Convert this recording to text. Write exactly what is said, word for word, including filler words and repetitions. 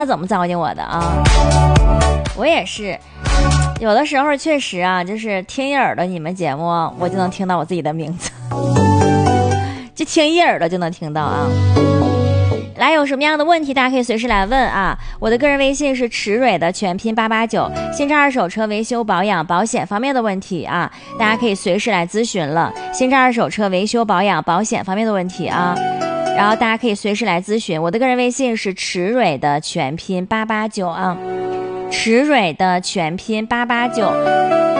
怎么糟践我的啊？我也是，有的时候确实啊，就是听一耳朵你们节目，我就能听到我自己的名字，就听一耳朵就能听到啊。来，有什么样的问题大家可以随时来问啊！我的个人微信是池蕊的全拼八八九，新车二手车维修保养保险方面的问题啊，大家可以随时来咨询了。新车二手车维修保养保险方面的问题啊，然后大家可以随时来咨询。我的个人微信是池蕊的全拼八八九啊，池蕊的全拼八八九。